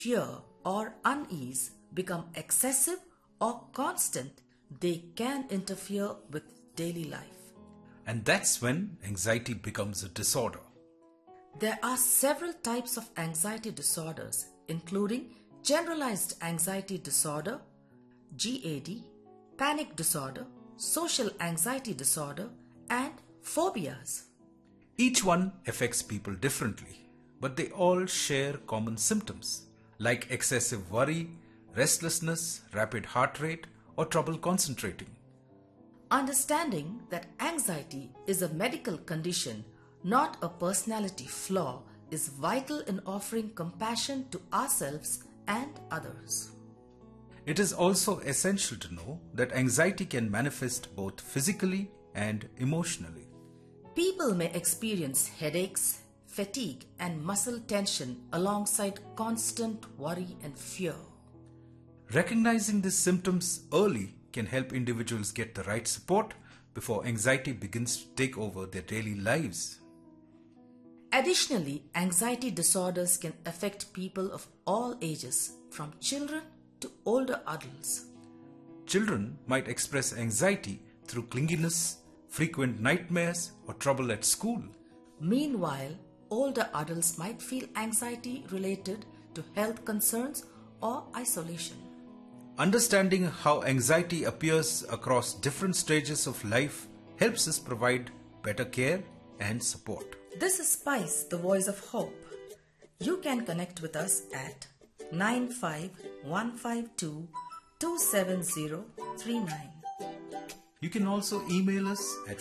fear, or unease become excessive or constant, they can interfere with daily life. And that's when anxiety becomes a disorder. There are several types of anxiety disorders, including generalized anxiety disorder, GAD, panic disorder, social anxiety disorder, and phobias. Each one affects people differently, but they all share common symptoms like excessive worry, restlessness, rapid heart rate, or trouble concentrating. Understanding that anxiety is a medical condition, not a personality flaw, is vital in offering compassion to ourselves and others. It is also essential to know that anxiety can manifest both physically and emotionally. People may experience headaches, fatigue, and muscle tension alongside constant worry and fear. Recognizing these symptoms early can help individuals get the right support before anxiety begins to take over their daily lives. Additionally, anxiety disorders can affect people of all ages, from children to older adults. Children might express anxiety through clinginess, frequent nightmares, or trouble at school. Meanwhile, older adults might feel anxiety related to health concerns or isolation. Understanding how anxiety appears across different stages of life helps us provide better care and support. This is Spice, the voice of hope. You can connect with us at 95152 27039. You can also email us at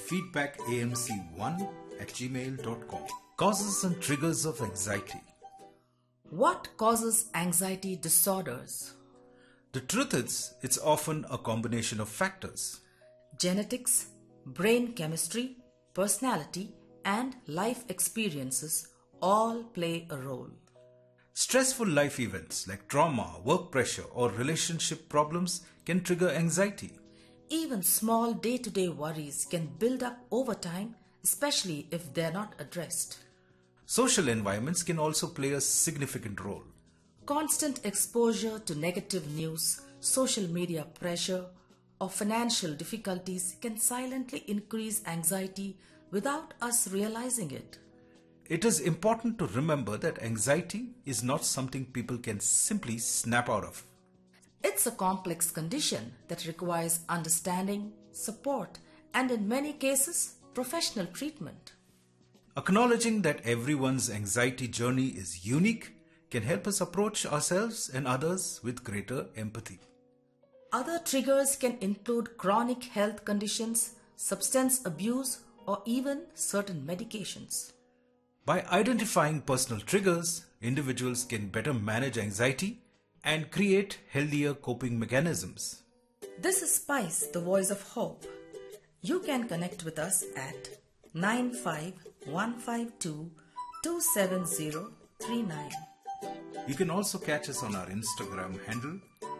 feedbackamc1@gmail.com. Causes and triggers of anxiety. What causes anxiety disorders? The truth is, it's often a combination of factors. Genetics, brain chemistry, personality, and life experiences all play a role. Stressful life events like trauma, work pressure, or relationship problems can trigger anxiety. Even small day-to-day worries can build up over time, especially if they're not addressed. Social environments can also play a significant role. Constant exposure to negative news, social media pressure, or financial difficulties can silently increase anxiety without us realizing it. It is important to remember that anxiety is not something people can simply snap out of. It's a complex condition that requires understanding, support, and in many cases, professional treatment. Acknowledging that everyone's anxiety journey is unique can help us approach ourselves and others with greater empathy. Other triggers can include chronic health conditions, substance abuse, or even certain medications. By identifying personal triggers, individuals can better manage anxiety and create healthier coping mechanisms. This is Spice, the voice of hope. You can connect with us at 95152 27039. You can also catch us on our Instagram handle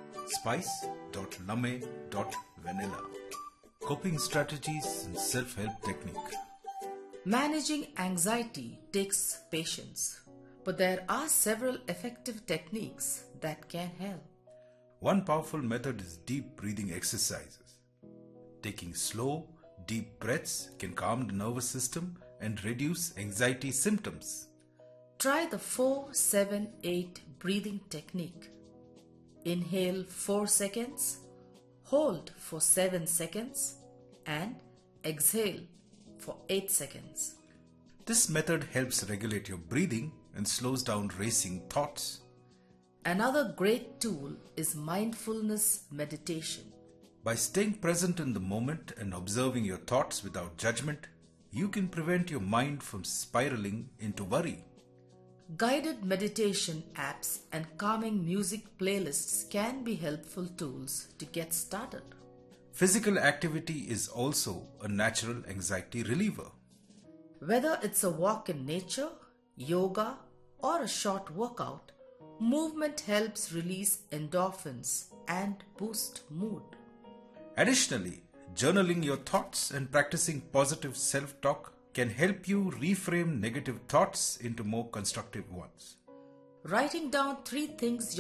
spice.lame.vanilla. Coping strategies and self-help technique. Managing anxiety takes patience, but there are several effective techniques that can help. One powerful method is deep breathing exercises. Taking slow, deep breaths can calm the nervous system and reduce anxiety symptoms. Try the 4-7-8 breathing technique. Inhale 4 seconds, hold for 7 seconds, and exhale for 8 seconds. This method helps regulate your breathing and slows down racing thoughts. Another great tool is mindfulness meditation. By staying present in the moment and observing your thoughts without judgment, you can prevent your mind from spiraling into worry. Guided meditation apps and calming music playlists can be helpful tools to get started. Physical activity is also a natural anxiety reliever. Whether it's a walk in nature, yoga, or a short workout, movement helps release endorphins and boost mood. Additionally, journaling your thoughts and practicing positive self-talk can help you reframe negative thoughts into more constructive ones. Writing down 3 things